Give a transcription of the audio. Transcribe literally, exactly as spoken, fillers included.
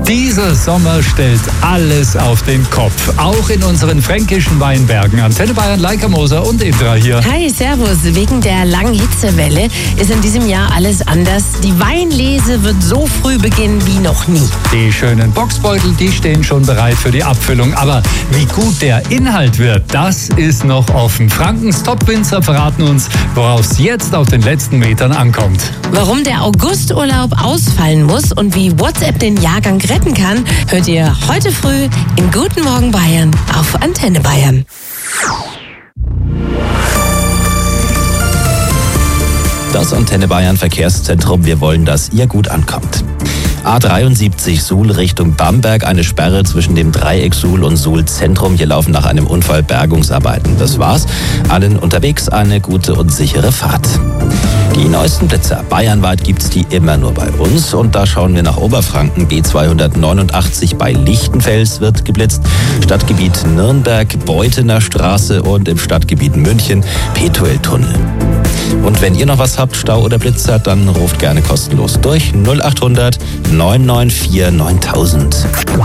Dieser Sommer stellt alles auf den Kopf, auch in unseren fränkischen Weinbergen. Antenne Bayern, Leica Moser und Indra hier. Hi, servus. Wegen der langen Hitzewelle ist in diesem Jahr alles anders. Die Weinlese wird so früh beginnen wie noch nie. Die schönen Boxbeutel, die stehen schon bereit für die Abfüllung. Aber wie gut der Inhalt wird, das ist noch offen. Frankens Top-Winzer verraten uns, worauf es jetzt auf den letzten Metern ankommt. Warum der Augusturlaub ausfallen muss und wie WhatsApp den Jahrgang retten kann, hört ihr heute früh in Guten Morgen Bayern auf Antenne Bayern. Das Antenne Bayern Verkehrszentrum, wir wollen, dass ihr gut ankommt. A dreiundsiebzig Suhl Richtung Bamberg, eine Sperre zwischen dem Dreieck Suhl und Suhl Zentrum. Hier laufen nach einem Unfall Bergungsarbeiten. Das war's. Allen unterwegs eine gute und sichere Fahrt. Die neuesten Blitzer. Bayernweit gibt's die immer nur bei uns. Und da schauen wir nach Oberfranken. B zweihundertneunundachtzig bei Lichtenfels wird geblitzt. Stadtgebiet Nürnberg, Beuthener Straße und im Stadtgebiet München Petueltunnel. Und wenn ihr noch was habt, Stau oder Blitzer, dann ruft gerne kostenlos durch null achthundert neun neun vier neuntausend.